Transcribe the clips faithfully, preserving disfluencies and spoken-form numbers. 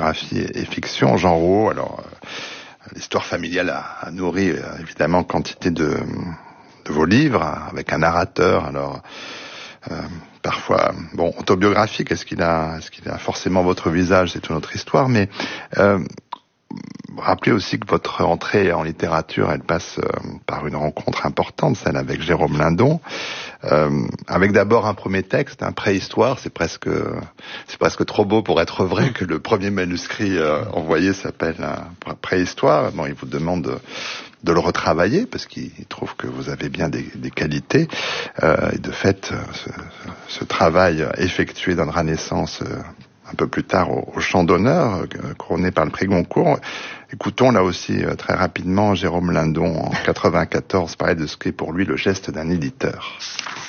biographie et, et fiction. Jean Rouault, alors euh, l'histoire familiale a, a nourri euh, évidemment quantité de, de vos livres, avec un narrateur, alors euh, parfois, bon, autobiographique, est-ce qu'il a, est-ce qu'il a forcément votre visage, c'est une autre histoire, mais euh, rappelez aussi que votre entrée en littérature, elle passe euh, par une rencontre importante, celle avec Jérôme Lindon, euh, avec d'abord un premier texte, un préhistoire, c'est presque, c'est presque trop beau pour être vrai que le premier manuscrit euh, envoyé s'appelle un préhistoire. Bon, il vous demande de, de le retravailler parce qu'il trouve que vous avez bien des, des qualités. Euh, et de fait, ce, ce travail effectué donnera naissance euh, un peu plus tard au, au Chant d'honneur, euh, couronné par le prix Goncourt. Écoutons là aussi euh, très rapidement Jérôme Lindon en quatre-vingt-quatorze parler de ce qu'est pour lui le geste d'un éditeur.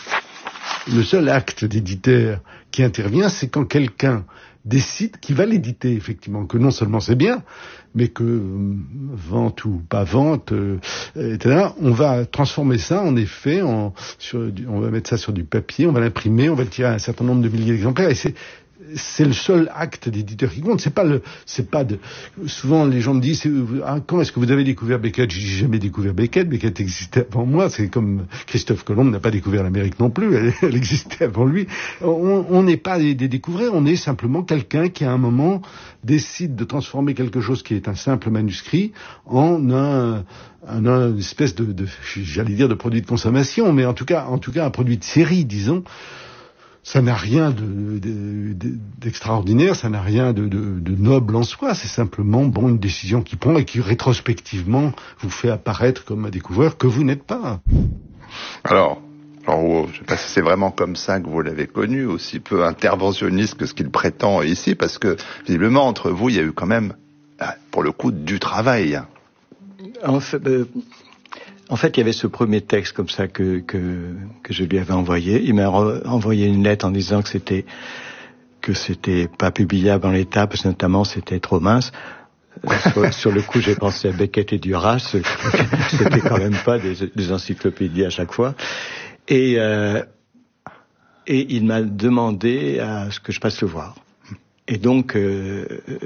Le seul acte d'éditeur qui intervient, c'est quand quelqu'un décide qu'il va l'éditer, effectivement, que non seulement c'est bien, mais que euh, vente ou pas vente, euh, et cetera, on va transformer ça en effet, en, sur, on va mettre ça sur du papier, on va l'imprimer, on va le tirer à un certain nombre de milliers d'exemplaires, et c'est c'est le seul acte d'éditeur qui compte. C'est pas le, c'est pas de. Souvent les gens me disent, ah, comment est-ce que vous avez découvert Beckett? J'ai jamais découvert Beckett. Beckett existait avant moi. C'est comme Christophe Colomb n'a pas découvert l'Amérique non plus. Elle, elle existait avant lui. On n'est pas des, des découvreurs. On est simplement quelqu'un qui à un moment décide de transformer quelque chose qui est un simple manuscrit en un, un, un une espèce de, de, j'allais dire de produit de consommation, mais en tout cas, en tout cas un produit de série, disons. Ça n'a rien de, de, de, d'extraordinaire, ça n'a rien de, de, de noble en soi, c'est simplement bon une décision qui prend et qui rétrospectivement vous fait apparaître comme un découvreur que vous n'êtes pas. Alors, Jean, je ne sais pas si c'est vraiment comme ça que vous l'avez connu, aussi peu interventionniste que ce qu'il prétend ici, parce que visiblement entre vous il y a eu quand même, pour le coup, du travail. En fait, euh... En fait, il y avait ce premier texte comme ça que que que je lui avais envoyé. Il m'a re- envoyé une lettre en disant que c'était que c'était pas publiable en l'état, parce que notamment c'était trop mince. sur, sur le coup, j'ai pensé à Beckett et Duras. C'était quand même pas des, des encyclopédies à chaque fois. Et euh, et il m'a demandé à ce que je passe le voir. Et donc, euh,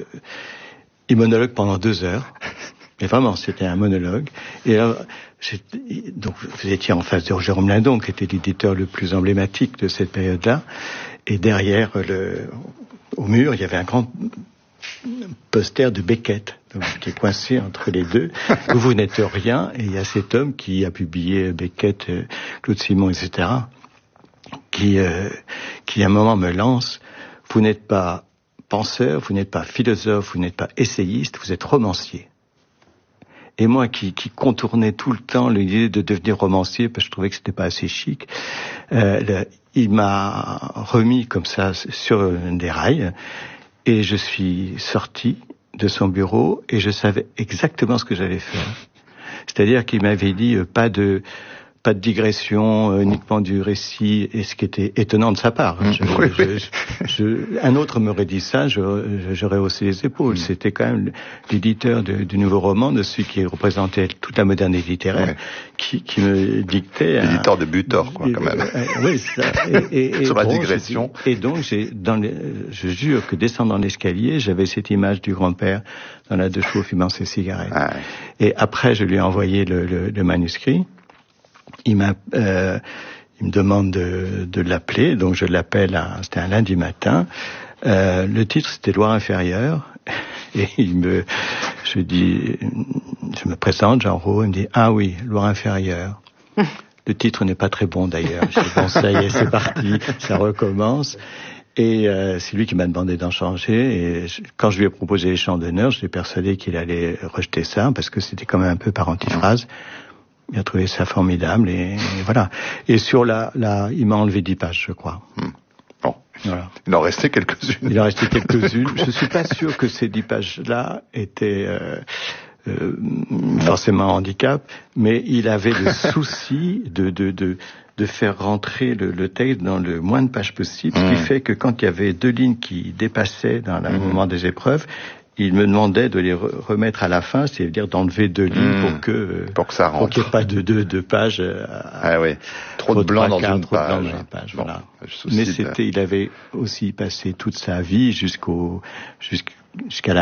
il monologue pendant deux heures. Mais vraiment, c'était un monologue. Et alors, donc, vous étiez en face de Jérôme Lindon, qui était l'éditeur le plus emblématique de cette période-là. Et derrière, le, au mur, il y avait un grand poster de Beckett, donc, qui est coincé entre les deux. Vous, vous n'êtes rien, et il y a cet homme qui a publié Beckett, Claude Simon, et cetera, qui, euh, qui à un moment me lance, vous n'êtes pas penseur, vous n'êtes pas philosophe, vous n'êtes pas essayiste, vous êtes romancier. Et moi qui, qui contournais tout le temps l'idée de devenir romancier parce que je trouvais que c'était pas assez chic, euh, le, il m'a remis comme ça sur des rails et je suis sorti de son bureau et je savais exactement ce que j'allais faire. C'est-à-dire qu'il m'avait dit euh, pas de pas de digression, euh, uniquement du récit, et ce qui était étonnant de sa part. Je, oui, je, oui. je, je, un autre m'aurait dit ça, je, j'aurais haussé les épaules. C'était quand même l'éditeur de, du nouveau roman, de celui qui représentait toute la modernité littéraire, oui. qui, qui me dictait... L'éditeur un, de Butor, quoi, quand même. Euh, oui, ça. Et, et, sur et la bon, digression. Et donc, j'ai, dans les, je jure que descendant l'escalier, j'avais cette image du grand-père dans la deux chevaux fumant ses cigarettes. Ah, ouais. Et après, je lui ai envoyé le, le, le manuscrit. Il m'a, euh, il me demande de, de l'appeler, donc je l'appelle. À, c'était un lundi matin. Euh, le titre c'était Loire inférieure, et il me, je dis, je me présente, Jean Rouault, il me dit ah oui, Loire inférieure. Le titre n'est pas très bon d'ailleurs. Je dis bon ça y est, c'est parti, ça recommence. Et euh, c'est lui qui m'a demandé d'en changer. Et je, quand je lui ai proposé les Chants d'honneur, j'étais persuadé qu'il allait rejeter ça parce que c'était quand même un peu par antiphrase. Il a trouvé ça formidable et, et voilà. Et sur la, la, il m'a enlevé dix pages, je crois. Hmm. Bon. Voilà. Il en restait quelques-unes. Il en restait quelques-unes. Je suis pas sûr que ces dix pages-là étaient euh, euh, forcément un handicap, mais il avait le souci de, de, de, de faire rentrer le, le texte dans le moins de pages possible, mmh. ce qui fait que quand il y avait deux lignes qui dépassaient dans le mmh. moment des épreuves, il me demandait de les re- remettre à la fin, c'est-à-dire d'enlever deux lignes mmh. pour que pour que ça rentre, pour qu'il n'y ait pas de deux de pages. À, ah oui, trop, trop de blanc dans une trop page. De blanc dans une page bon, voilà. Mais c'était, de... il avait aussi passé toute sa vie jusqu'au jusqu'à la